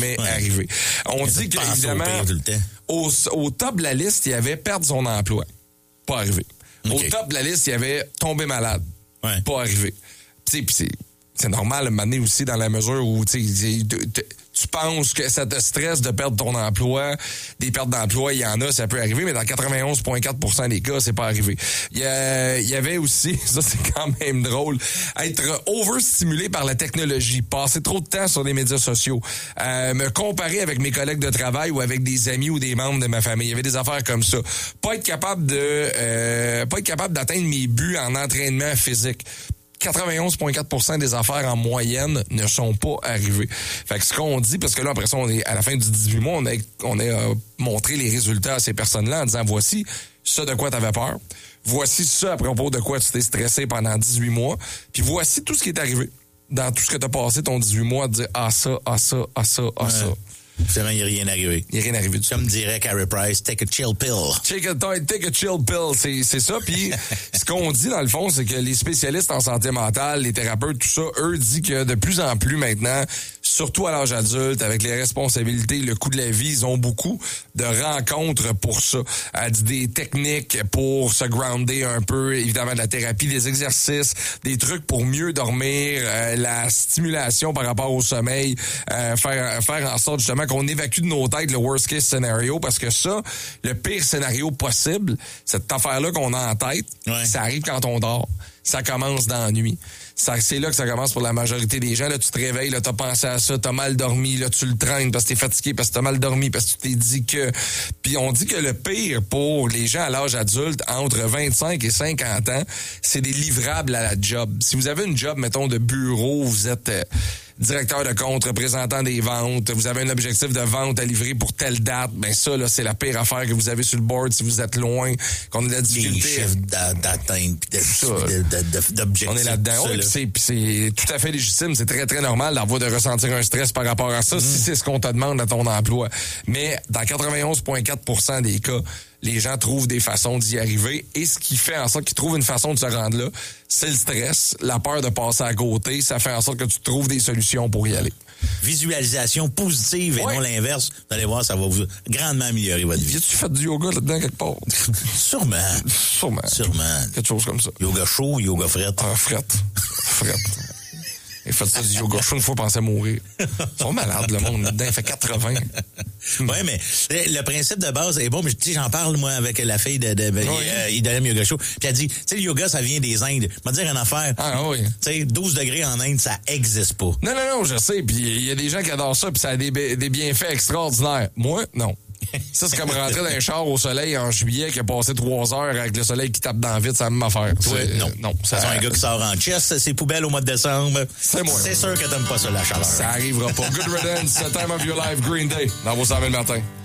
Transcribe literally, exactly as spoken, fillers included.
jamais Ouais. arrivé. On dit que, évidemment, au, au top de la liste, il y avait perdre son emploi. Pas arrivé. Okay. Au top de la liste, il y avait tomber malade. Ouais. Pas arrivé. Tu sais, puis c'est, c'est normal, m'amener aussi dans la mesure où, tu sais, tu penses que ça te stresse de perdre ton emploi. Des pertes d'emploi, il y en a, ça peut arriver, mais dans quatre-vingt-onze virgule quatre pour cent des cas, c'est pas arrivé. Il y, a, il y avait aussi, ça c'est quand même drôle, être overstimulé par la technologie, passer trop de temps sur les médias sociaux, euh, me comparer avec mes collègues de travail ou avec des amis ou des membres de ma famille. Il y avait des affaires comme ça. Pas être capable de, euh, pas être capable d'atteindre mes buts en entraînement physique. quatre-vingt-onze virgule quatre pour cent des affaires en moyenne ne sont pas arrivées. Fait que ce qu'on dit, parce que là, après ça, on est à la fin du dix-huit mois, on a, on a euh, montré les résultats à ces personnes-là en disant, voici ça de quoi tu avais peur, voici ça à propos de quoi tu t'es stressé pendant dix-huit mois, puis voici tout ce qui est arrivé dans tout ce que tu as passé ton dix-huit mois, de dire, ah ça, ah ça, ah ça, ah ouais. ça. Finalement, il n'y a rien arrivé. Il n'y a rien arrivé du tout. Comme dirait Carey Price, take a chill pill. Take a, take a chill pill, c'est, c'est ça. Puis ce qu'on dit, dans le fond, c'est que les spécialistes en santé mentale, les thérapeutes, tout ça, eux, disent que de plus en plus maintenant, surtout à l'âge adulte, avec les responsabilités, le coût de la vie, ils ont beaucoup de rencontres pour ça. Euh, des techniques pour se grounder un peu, évidemment de la thérapie, des exercices, des trucs pour mieux dormir, euh, la stimulation par rapport au sommeil, euh, faire, faire en sorte justement qu'on évacue de nos têtes le worst case scenario, parce que ça, le pire scénario possible, cette affaire-là qu'on a en tête, ouais. ça arrive quand on dort. Ça commence dans la nuit. Ça, c'est là que ça commence pour la majorité des gens. Là, tu te réveilles, là, t'as pensé à ça, t'as mal dormi, là, tu le traînes parce que t'es fatigué, parce que t'as mal dormi, parce que tu t'es dit que... Puis on dit que le pire pour les gens à l'âge adulte, entre vingt-cinq et cinquante ans, c'est des livrables à la job. Si vous avez une job, mettons, de bureau, vous êtes... Euh, directeur de compte, représentant des ventes, vous avez un objectif de vente à livrer pour telle date, ben ça, là, c'est la pire affaire que vous avez sur le board si vous êtes loin, qu'on a de la difficulté. Les chiffres d'atteinte pis d'objectifs. On est là-dedans. Oui, c'est, pis c'est tout à fait légitime. C'est très, très normal d'avoir de ressentir un stress par rapport à ça, mmh. si c'est ce qu'on te demande à ton emploi. Mais dans quatre-vingt-onze virgule quatre pour cent des cas, les gens trouvent des façons d'y arriver. Et ce qui fait en sorte qu'ils trouvent une façon de se rendre là, c'est le stress, la peur de passer à côté. Ça fait en sorte que tu trouves des solutions pour y aller. Visualisation positive et ouais. non l'inverse. Vous allez voir, ça va vous grandement améliorer votre vie. As-tu fait du yoga là-dedans quelque part? Sûrement. Sûrement. Sûrement. Quelque chose comme ça. Yoga chaud, yoga frette. Ah, frette. Frette. Il fait ça du yoga chaud une fois, pensait mourir. Ils sont malades, le monde là-dedans. Il fait quatre-vingts. Oui, mais le principe de base est bon. Mais tu sais, j'en parle, moi, avec la fille de, de, de oui. euh, Idolem Yoga Show. Puis elle dit, tu sais, le yoga, ça vient des Indes. Je vais te dire une affaire. Ah oui. Tu sais, douze degrés en Inde, ça existe pas. Non, non, non, je sais. Puis il y a des gens qui adorent ça, puis ça a des, des bienfaits extraordinaires. Moi, non. Ça, c'est comme rentrer dans un char au soleil en juillet qui a passé trois heures avec le soleil qui tape dans la vitre, c'est la même affaire. Ouais, non. Non. Ça, c'est un gars qui sort en chest, ses poubelles au mois de décembre. C'est moi. C'est sûr que t'aimes pas ça, la chaleur. Ça arrivera pas. Good riddance, time of your life, Green Day, dans vos cent mille matin.